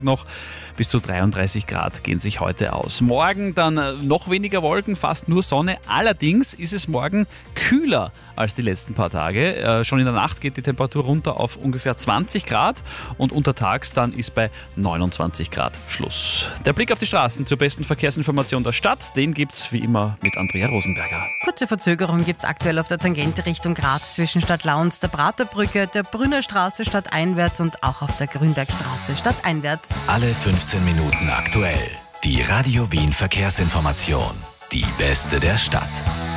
noch. Bis zu 33 Grad gehen sich heute aus. Morgen dann noch weniger Wolken, fast nur Sonne. Allerdings ist es morgen kühler als die letzten paar Tage. Schon in der Nacht geht die Temperatur runter auf ungefähr 20 Grad und untertags dann ist bei 29 Grad Schluss. Der Blick auf die Straßen zur besten Verkehrsinformation der Stadt, den gibt's wie immer mit Andrea Rosenberger. Kurze Verzögerung gibt es aktuell auf der Tangente Richtung Graz zwischen Stadtlau und der Praterbrücke, der Brünner Straße stadteinwärts und auch auf der Grünbergstraße stadteinwärts. Alle 15 Minuten aktuell. Die Radio Wien Verkehrsinformation. Die beste der Stadt.